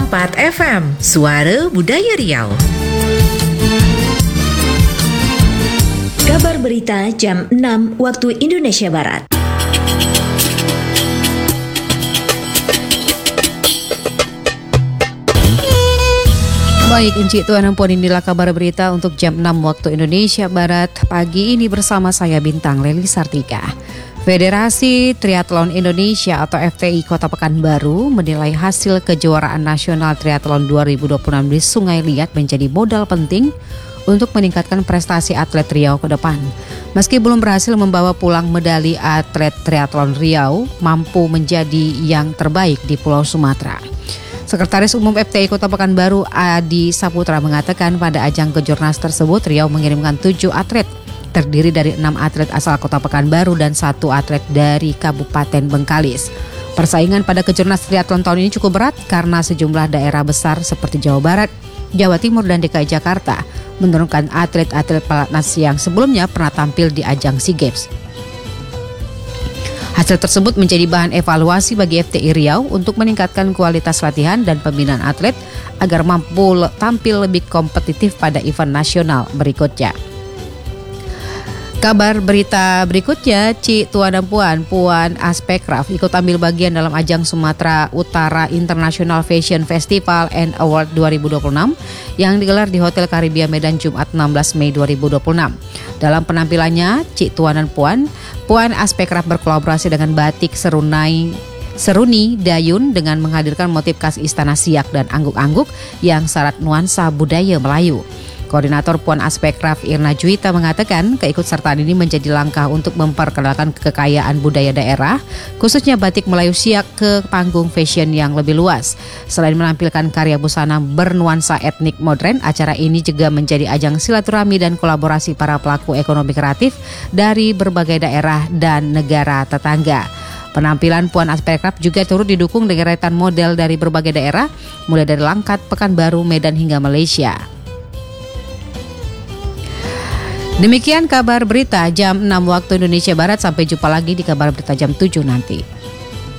101,4 FM, Suara Budaya Riau. Kabar berita jam 6 waktu Indonesia Barat. Baik, Encik Tuan dan Puan, inilah kabar berita untuk jam 6 waktu Indonesia Barat. Pagi ini bersama saya Bintang Leli Sartika. Federasi Triathlon Indonesia atau FTI Kota Pekanbaru menilai hasil kejuaraan nasional triathlon 2026 di Sungai Liat menjadi modal penting untuk meningkatkan prestasi atlet Riau ke depan. Meski belum berhasil membawa pulang medali, atlet triathlon Riau mampu menjadi yang terbaik di Pulau Sumatera. Sekretaris Umum FTI Kota Pekanbaru Adi Saputra mengatakan pada ajang kejurnas tersebut Riau mengirimkan 7 atlet, terdiri dari 6 atlet asal Kota Pekanbaru dan 1 atlet dari Kabupaten Bengkalis. Persaingan pada kejurnas triathlon tahun ini cukup berat karena sejumlah daerah besar seperti Jawa Barat, Jawa Timur dan DKI Jakarta menurunkan atlet-atlet pelatnas yang sebelumnya pernah tampil di ajang SEA Games. Hasil tersebut menjadi bahan evaluasi bagi FTI Riau untuk meningkatkan kualitas latihan dan pembinaan atlet agar mampu tampil lebih kompetitif pada event nasional berikutnya. Kabar berita berikutnya, Cik Tuan dan Puan Aspekraf ikut ambil bagian dalam ajang Sumatera Utara International Fashion Festival and Award 2026 yang digelar di Hotel Karibia Medan Jumat 16 Mei 2026. Dalam penampilannya, Cik Tuan dan Puan Aspekraf berkolaborasi dengan batik Seruni Dayun dengan menghadirkan motif khas Istana Siak dan angguk-angguk yang syarat nuansa budaya Melayu. Koordinator Puan Aspekraf Irna Juwita mengatakan keikutsertaan ini menjadi langkah untuk memperkenalkan kekayaan budaya daerah, khususnya batik Melayu Siak ke panggung fashion yang lebih luas. Selain menampilkan karya busana bernuansa etnik modern, acara ini juga menjadi ajang silaturahmi dan kolaborasi para pelaku ekonomi kreatif dari berbagai daerah dan negara tetangga. Penampilan Puan Aspekraf juga turut didukung dengan deretan model dari berbagai daerah, mulai dari Langkat, Pekanbaru, Medan hingga Malaysia. Demikian kabar berita jam 6 waktu Indonesia Barat. Sampai jumpa lagi di kabar berita jam 7 nanti.